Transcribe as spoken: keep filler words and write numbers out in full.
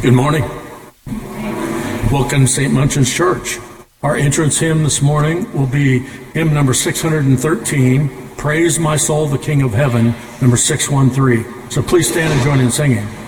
Good morning. Welcome to Saint Munchin's Church. Our entrance hymn this morning will be hymn number six hundred thirteen, Praise My Soul, the King of Heaven, number six one three. So please stand and join in singing.